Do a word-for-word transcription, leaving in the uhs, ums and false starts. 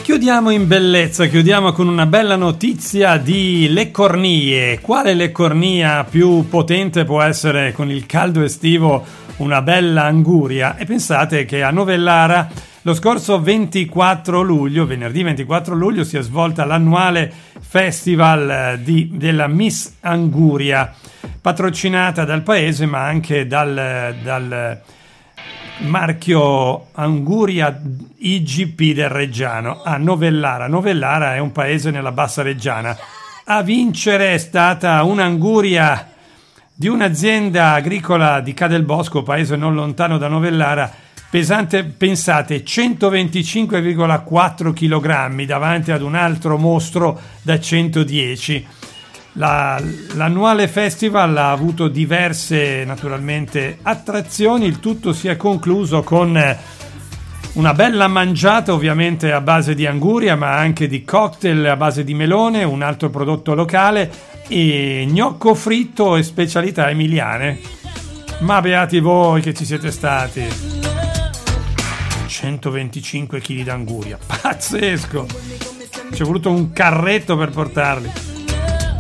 Chiudiamo in bellezza, chiudiamo con una bella notizia di le cornie. Quale le cornia più potente può essere con il caldo estivo una bella anguria? E pensate che a Novellara lo scorso ventiquattro luglio, venerdì ventiquattro luglio, si è svolta l'annuale festival di, della Miss Anguria, patrocinata dal paese ma anche dal, dal marchio Anguria I G P del Reggiano a Novellara. Novellara è un paese nella Bassa Reggiana. A vincere è stata un'anguria di un'azienda agricola di Cadelbosco, paese non lontano da Novellara, pesante, pensate, centoventicinque virgola quattro chilogrammi davanti ad un altro mostro da centodieci. La, l'annuale festival ha avuto diverse, naturalmente, attrazioni. Il tutto si è concluso con una bella mangiata, ovviamente a base di anguria, ma anche di cocktail a base di melone, un altro prodotto locale, e gnocco fritto e specialità emiliane. Ma beati voi che ci siete stati! centoventicinque chili d'anguria, pazzesco! Ci è voluto un carretto per portarli.